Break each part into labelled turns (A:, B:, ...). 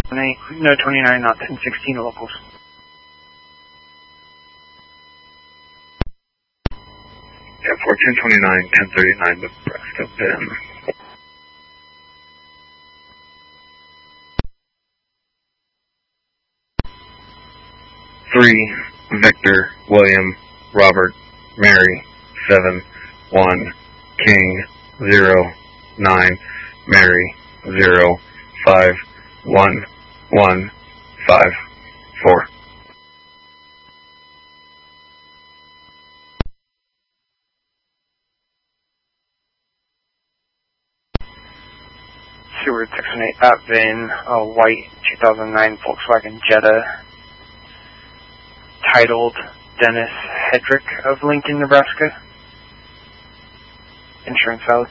A: No 29, not 1016 locals.
B: Yeah, 1429, 1039, Nebraska, Ben. 3, Victor, William, Robert, Mary, 7, 1, King, 0, 9, Mary, 0, 5, 1, 1, 5, 4.
A: Seward 618 at Vin, a white 2009 Volkswagen Jetta, titled Dennis Hedrick of Lincoln, Nebraska. Insurance valid.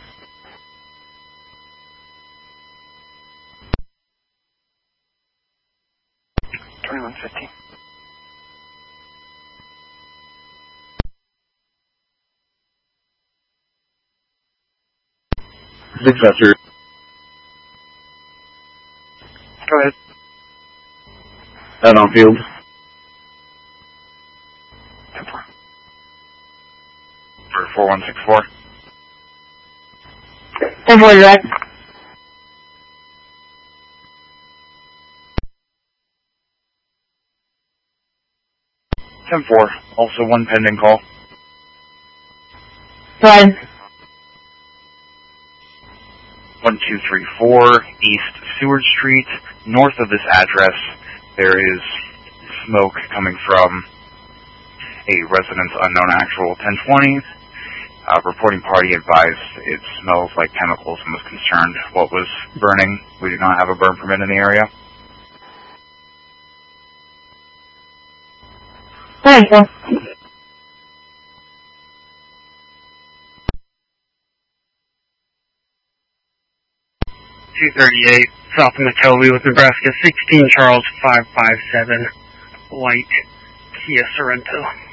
A: $21.50.
B: Successor.
A: Go ahead.
B: Out on field.
A: 10-4.
B: For 4164.
C: 10-4, direct.
B: 10-4. Also one pending call.
C: Go ahead.
B: 1234 East Seward Street. North of this address, there is smoke coming from a residence unknown actual 1020. Reporting party advised it smells like chemicals and was concerned what was burning. We do not have a burn permit in the area.
C: Thank you.
D: 238 South McKelvey with Nebraska, 16 Charles 557, white Kia Sorento.